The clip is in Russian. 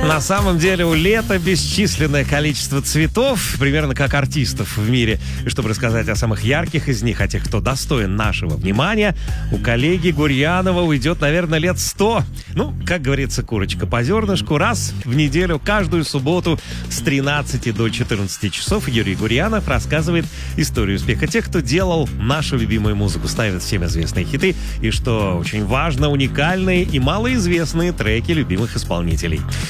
На самом деле у лета бесчисленное количество цветов, примерно как артистов в мире. И чтобы рассказать о самых ярких из них, о тех, кто достоин нашего внимания, у коллеги Гурьянова уйдет, наверное, лет 100. Ну, как говорится, курочка по зернышку. Раз в неделю, каждую субботу с 13 до 14 часов Юрий Гурьянов рассказывает историю успеха тех, кто делал нашу любимую музыку, ставит всем известные хиты и, что очень важно, уникальные и малоизвестные треки любимых исполнителей.